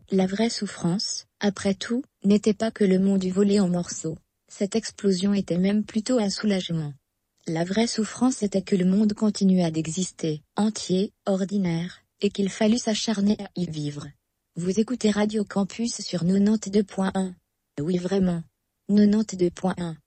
La vraie souffrance, après tout, n'était pas que le monde eût volé en morceaux. Cette explosion était même plutôt un soulagement. La vraie souffrance était que le monde continuât d'exister, entier, ordinaire, et qu'il fallut s'acharner à y vivre. Vous écoutez Radio Campus sur 92.1. Oui vraiment. 92.1.